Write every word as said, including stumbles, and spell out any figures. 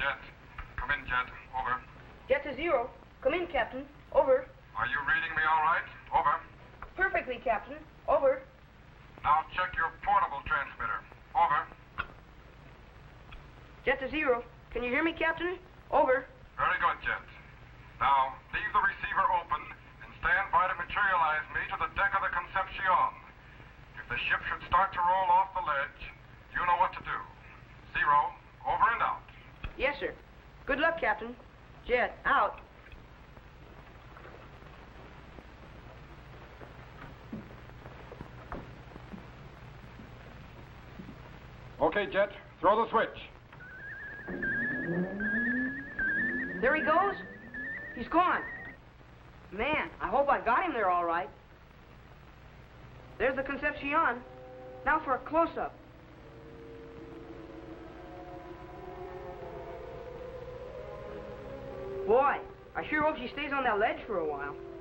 Jet. Come in, Jet. Over. Jet to zero. Come in, Captain. Over. Are you reading me all right? Over. Perfectly, Captain. Over. Now check your portable transmitter. Over. Jet to zero. Can you hear me, Captain? Over. Very good, Jet. Now, leave the receiver open and stand by to materialize me to the deck of the Concepcion. If the ship should start to roll off the ledge, you know what to do. Zero, over and out. Yes, sir. Good luck, Captain. Jet, out. Okay, Jet. Throw the switch. There he goes. He's gone. Man, I hope I got him there all right. There's the Concepcion. Now for a close-up. Boy, I sure hope she stays on that ledge for a while.